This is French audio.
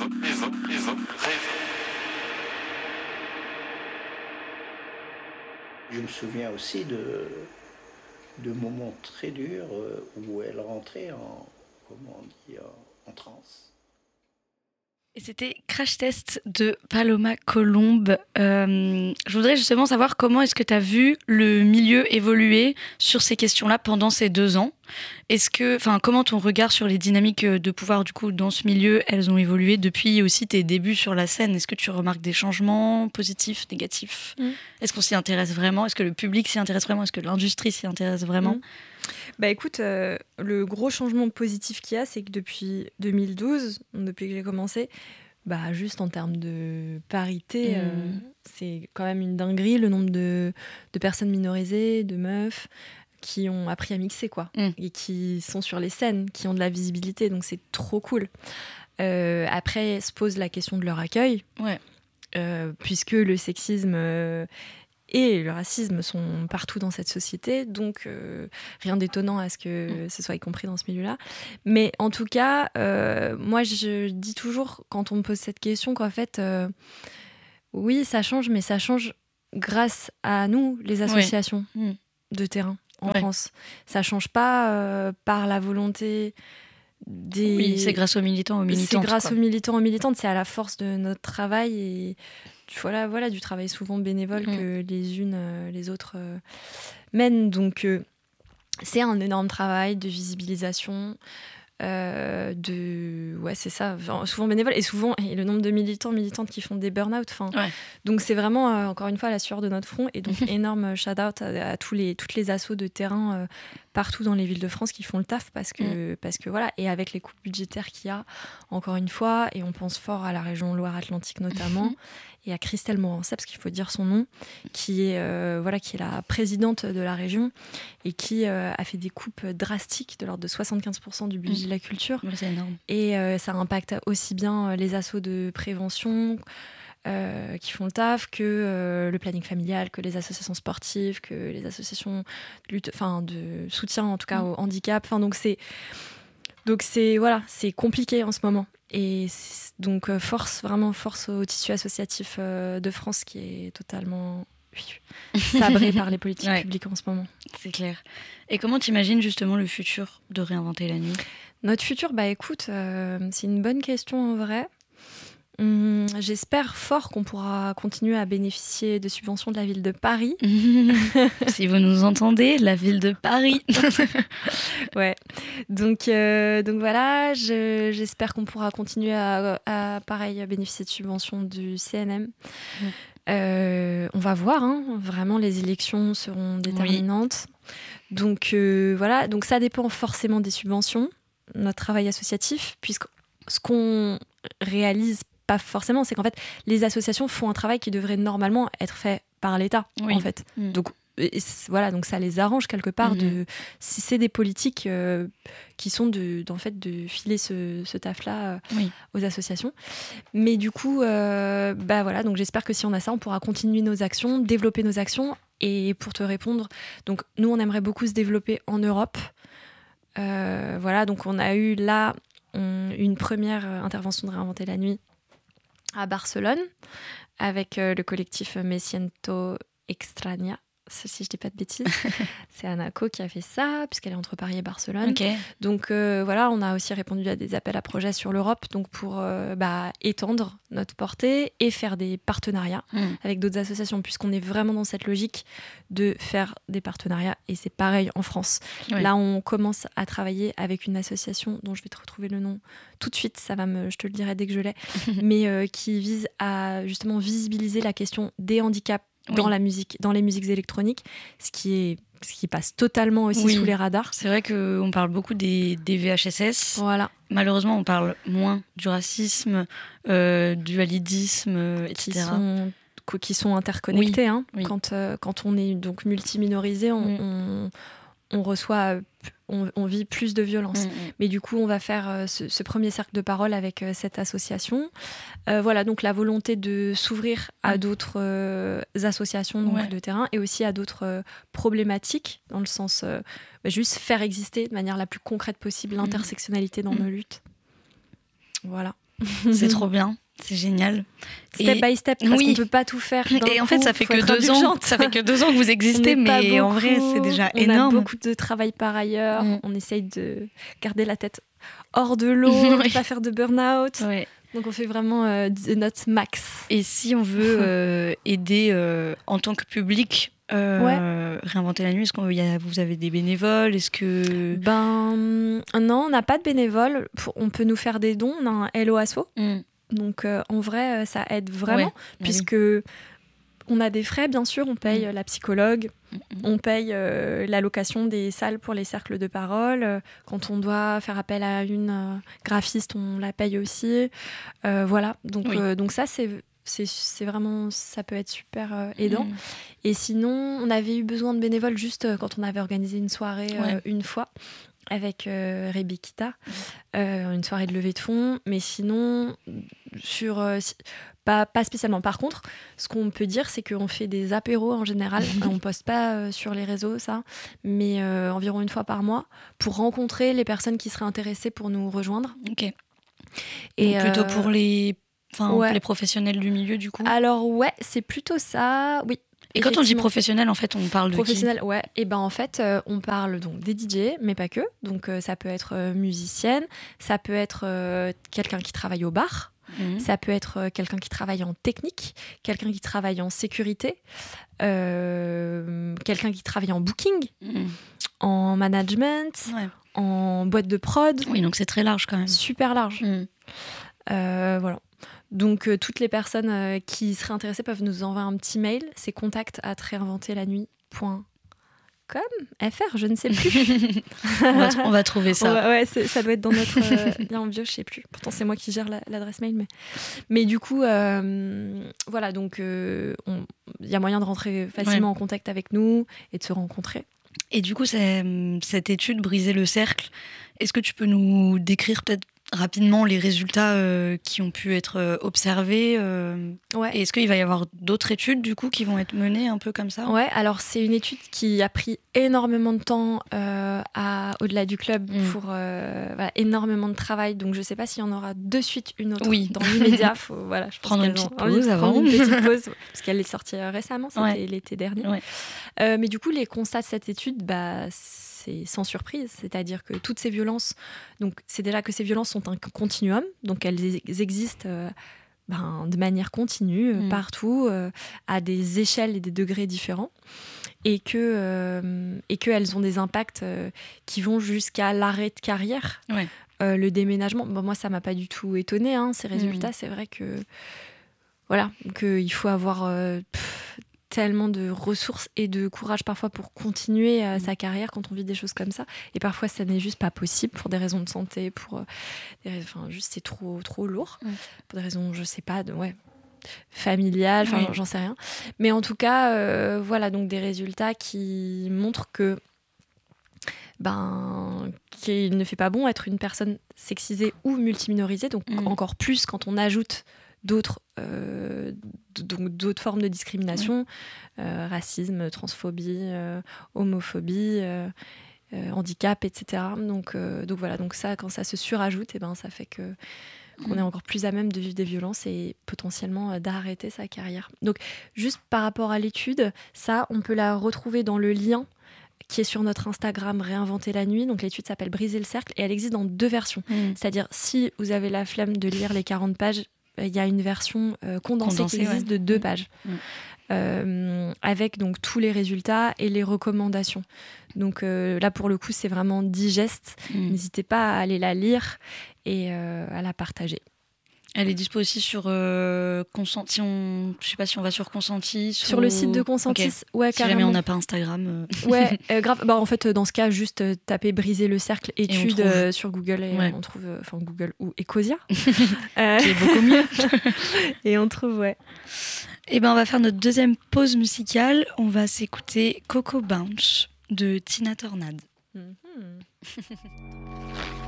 Je me souviens aussi de moments très durs où elle rentrait en transe. Et c'était Crash Test de Paloma Colombe. Je voudrais justement savoir comment est-ce que tu as vu le milieu évoluer sur ces questions-là pendant ces 2 ans. Comment ton regard sur les dynamiques de pouvoir du coup dans ce milieu, elles ont évolué depuis aussi tes débuts sur la scène. Est-ce que tu remarques des changements positifs, négatifs ? Est-ce qu'on s'y intéresse vraiment ? Est-ce que le public s'y intéresse vraiment ? Est-ce que l'industrie s'y intéresse vraiment ? Bah écoute, le gros changement positif qu'il y a, c'est que depuis 2012, depuis que j'ai commencé, bah juste en termes de parité, c'est quand même une dinguerie le nombre de personnes minorisées, de meufs qui ont appris à mixer quoi, et qui sont sur les scènes, qui ont de la visibilité, donc c'est trop cool. Après se pose la question de leur accueil, puisque le sexisme et le racisme sont partout dans cette société, donc rien d'étonnant à ce que ce soit y compris dans ce milieu-là. Mais en tout cas, moi je dis toujours, quand on me pose cette question, qu'en fait, oui, ça change, mais ça change grâce à nous, les associations de terrain en France. Ça change pas par la volonté des... Oui, c'est grâce aux militants, aux militantes. C'est grâce aux militants, aux militantes, c'est à la force de notre travail et... Voilà, du travail souvent bénévole que les unes, les autres mènent. Donc, c'est un énorme travail de visibilisation, c'est ça, souvent bénévole. Et le nombre de militants, militantes qui font des burn-out. Donc, c'est vraiment, encore une fois, la sueur de notre front. Et donc, énorme shout-out à toutes les assos de terrain partout dans les villes de France qui font le taf parce que voilà. Et avec les coupes budgétaires qu'il y a, encore une fois, et on pense fort à la région Loire-Atlantique notamment, et à Christelle Morancet, parce qu'il faut dire son nom, qui est la présidente de la région et qui a fait des coupes drastiques de l'ordre de 75% du budget de la culture. Ouais, c'est énorme. Et ça impacte aussi bien les assos de prévention qui font le taf que le planning familial, que les associations sportives, que les associations de soutien en tout cas au handicap. Donc c'est compliqué en ce moment. Et donc force au tissu associatif de France qui est totalement sabré par les politiques publiques en ce moment. C'est clair. Et comment t'imagines justement le futur de Réinventer la nuit ? Notre futur, écoute, c'est une bonne question en vrai. J'espère fort qu'on pourra continuer à bénéficier de subventions de la ville de Paris. Si vous nous entendez, la ville de Paris. Ouais. Donc voilà, j'espère qu'on pourra continuer à pareil bénéficier de subventions du CNM. On va voir, vraiment les élections seront déterminantes. Donc voilà, donc ça dépend forcément des subventions, notre travail associatif, puisque ce qu'on réalise pas forcément, c'est qu'en fait, les associations font un travail qui devrait normalement être fait par l'État, en fait. Donc ça les arrange quelque part si c'est des politiques qui sont de filer ce taf-là aux associations. Mais du coup, donc j'espère que si on a ça, on pourra continuer nos actions, développer nos actions. Et pour te répondre, donc nous, on aimerait beaucoup se développer en Europe. Donc on a eu là une première intervention de Réinventer la nuit à Barcelone avec le collectif Me Siento Extraña, si je dis pas de bêtises. C'est Anako qui a fait ça puisqu'elle est entre Paris et Barcelone. Donc on a aussi répondu à des appels à projets sur l'Europe donc pour étendre notre portée et faire des partenariats avec d'autres associations puisqu'on est vraiment dans cette logique de faire des partenariats et c'est pareil en France. Là on commence à travailler avec une association dont je vais te retrouver le nom tout de suite, je te le dirai dès que je l'ai, mais qui vise à justement visibiliser la question des handicaps dans la musique, dans les musiques électroniques, ce qui passe totalement aussi sous les radars. C'est vrai qu'on parle beaucoup des VHSS. Voilà. Malheureusement, on parle moins du racisme, du validisme, etc. Qui sont interconnectés. Quand on est donc multiminorisé, on reçoit... On vit plus de violence. Mais du coup, on va faire ce premier cercle de parole avec cette association. Donc la volonté de s'ouvrir à d'autres associations de terrain et aussi à d'autres problématiques, dans le sens juste faire exister de manière la plus concrète possible l'intersectionnalité dans nos luttes. Voilà. C'est trop bien. C'est génial. Step by step, parce qu'on peut pas tout faire d'un Et en coup, fait, ça fait faut que être 2 ans. indulgente. Ça fait que 2 ans que vous existez, mais en vrai, c'est déjà énorme. On a beaucoup de travail par ailleurs. On essaye de garder la tête hors de l'eau, de pas faire de burn-out. Ouais. Donc on fait vraiment de notre max. Et si on veut aider en tant que public, réinventer la nuit, est-ce que vous avez des bénévoles? Est-ce que... Non, on n'a pas de bénévoles. On peut nous faire des dons. On a un Hello Asso. Donc en vrai, ça aide vraiment, puisque on a des frais, bien sûr. On paye la psychologue, on paye la location des salles pour les cercles de parole. Quand on doit faire appel à une graphiste, on la paye aussi. Voilà, donc ça, c'est vraiment, ça peut être super aidant. Et sinon, on avait eu besoin de bénévoles juste quand on avait organisé une soirée une fois avec Rebekita, une soirée de levée de fonds. Mais sinon, pas spécialement. Par contre, ce qu'on peut dire, c'est qu'on fait des apéros en général. On poste pas sur les réseaux, ça, mais environ une fois par mois pour rencontrer les personnes qui seraient intéressées pour nous rejoindre. Ok. Et donc plutôt pour les professionnels du milieu, du coup. Alors c'est plutôt ça, oui. Et quand on dit professionnel, en fait, on parle de professionnel, qui? Ouais. Et ben en fait, on parle donc des DJ, mais pas que. Donc ça peut être musicienne, ça peut être quelqu'un qui travaille au bar, ça peut être quelqu'un qui travaille en technique, quelqu'un qui travaille en sécurité, quelqu'un qui travaille en booking, en management, en boîte de prod. Oui, donc c'est très large quand même. Super large. Voilà. Donc, toutes les personnes qui seraient intéressées peuvent nous envoyer un petit mail. C'est contact@réinventerlanuit.com, fr, je ne sais plus. on va trouver ça. Ça doit être dans notre lien en bio, je ne sais plus. Pourtant, c'est moi qui gère l'adresse mail. Mais du coup, voilà, donc il y a moyen de rentrer facilement en contact avec nous et de se rencontrer. Et du coup, cette étude, Briser le cercle, est-ce que tu peux nous décrire peut-être rapidement les résultats qui ont pu être observés Et est-ce qu'il va y avoir d'autres études du coup qui vont être menées un peu comme ça? Ouais, alors c'est une étude qui a pris énormément de temps au-delà du club pour énormément de travail. Donc je sais pas s'il y en aura de suite une autre dans l'immédiat. Faut je prendre une petite pause avant. Prendre une petite pause parce qu'elle est sortie récemment, c'était l'été dernier. Mais du coup les constats de cette étude, c'est sans surprise, c'est-à-dire que toutes ces violences, donc c'est déjà que ces violences sont un continuum, donc elles existent de manière continue partout, à des échelles et des degrés différents, et qu'elles ont des impacts qui vont jusqu'à l'arrêt de carrière, le déménagement. Moi, ça m'a pas du tout étonnée, ces résultats. C'est vrai que qu'il faut avoir tellement de ressources et de courage parfois pour continuer sa carrière quand on vit des choses comme ça. Et parfois, ça n'est juste pas possible pour des raisons de santé, juste c'est trop lourd. Pour des raisons, je sais pas, familiales, j'en sais rien. Mais en tout cas, donc des résultats qui montrent qu'il ne fait pas bon être une personne sexisée ou multiminorisée, donc encore plus quand on ajoute d'autres formes de discrimination, racisme, transphobie, homophobie, handicap, etc. Donc voilà, donc ça, quand ça se surajoute, ça fait qu'on est encore plus à même de vivre des violences et potentiellement d'arrêter sa carrière. Donc juste par rapport à l'étude, ça, on peut la retrouver dans le lien qui est sur notre Instagram Réinventer la nuit. Donc l'étude s'appelle Briser le cercle et elle existe dans 2 versions. C'est-à-dire, si vous avez la flemme de lire les 40 pages, il y a une version condensée qui existe de 2 pages. Avec donc tous les résultats et les recommandations. Donc là, pour le coup, c'est vraiment digeste. N'hésitez pas à aller la lire et à la partager. Elle est dispo aussi sur Consenti. Je sais pas si on va sur Consenti. Sur le site de Consentis, okay. Ouais, si carrément. jamais on n'a pas Instagram. Ouais, grave. En fait, dans ce cas, juste tapez Briser le cercle études sur Google et on trouve, Google ou Ecosia. Qui est beaucoup mieux. Et on trouve, Et on va faire notre deuxième pause musicale. On va s'écouter Coco Bounce de Tina Tornade.